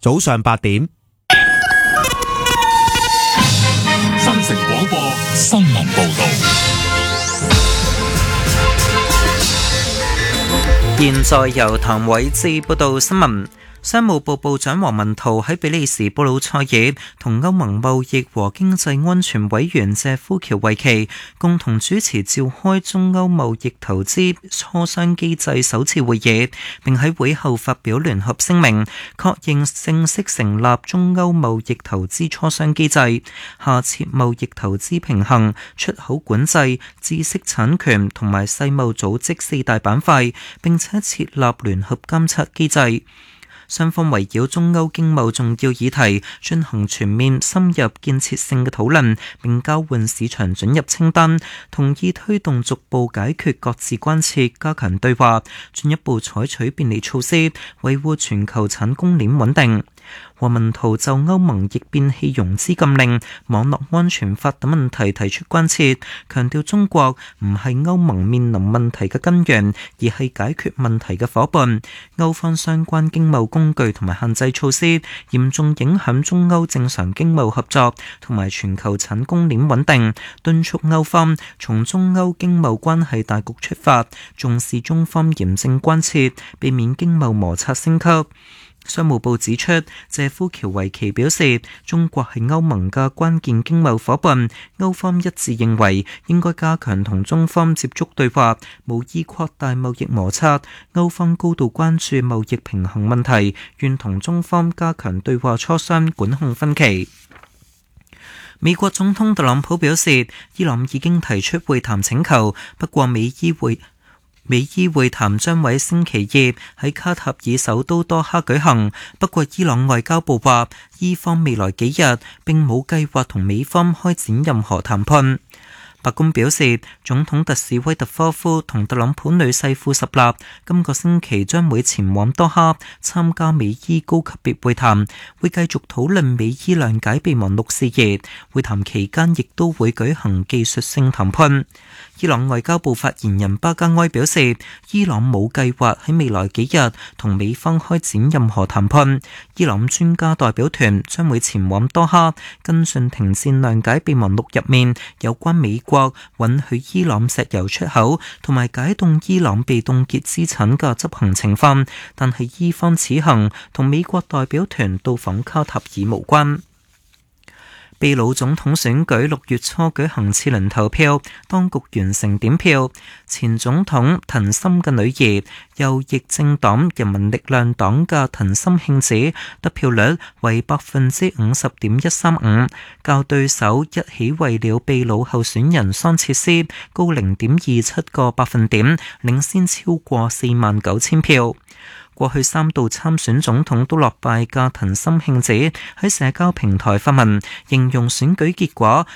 早上8點。 新城廣播新聞報道。 現在由譚偉志報道新聞。商務部部長王文濤喺比利時布魯塞爾同歐盟貿易和經濟安全委員謝夫喬維奇共同主持召開中歐貿易投資磋商機制首次會議，並喺會後發表聯合聲明，確認正式成立中歐貿易投資磋商機制，下設貿易投資平衡、出口管制、知識產權同埋世貿組織4大板塊，並且設立聯合監測機制。雙方圍繞中歐經貿重要議題進行全面深入建設性嘅討論，並交換市場准入清單，同意推動逐步解決各自關切，加強對話，進一步採取便利措施，維護全球產供鏈穩定。王文濤就歐盟逆變器融資禁令、網絡安全法等問題提出關切，強調中國唔係歐盟面臨問題嘅根源，而係解決問題嘅夥伴。歐方相關經貿工具同埋限制措施嚴重影響中歐正常經貿合作同埋全球產供鏈穩定，敦促歐方從中歐經貿關係大局出發，重視中方嚴正關切，避免經貿摩擦升級。商務部指出，謝夫喬維奇表示，中國係歐盟嘅關鍵經貿夥伴，歐方一致認為應該加強同中方接觸對話，無意擴大貿易摩擦。歐方高度關注貿易平衡問題，願同中方加強對話磋商，管控分歧。美國總統特朗普表示，伊朗已經提出會談請求，不過美伊會談將喺星期二喺卡塔爾首都多哈舉行，不過伊朗外交部話，伊方未來幾日並冇計劃同美方開展任何談判。白宮表示，總統特使威特科夫同特朗普女婿庫什納今個星期將會前往多哈參加美伊高級別會談，會繼續討論美伊諒解備忘錄事宜。會談期間亦都會舉行技術性談判。伊朗外交部發言人巴加埃表示，伊朗冇計劃喺未來幾日同美方開展任何談判。伊朗專家代表團將會前往多哈跟進停戰諒解備忘錄入面有關美國允許伊朗石油出口同埋解凍伊朗被凍結資產嘅執行情況，但係伊方此行同美國代表團到訪卡塔爾無關。秘魯總統選舉6月初舉行次輪投票，當局完成點票。前總統藤森嘅女兒，右翼政黨人民力量黨嘅藤森慶子得票率為 50.13%， 較對手一起為了秘魯候選人桑切斯高 0.27 個百分點，領先超過49000票。過去3度參選總統都落敗嘅藤森慶子喺社交平台發文，形容選舉結果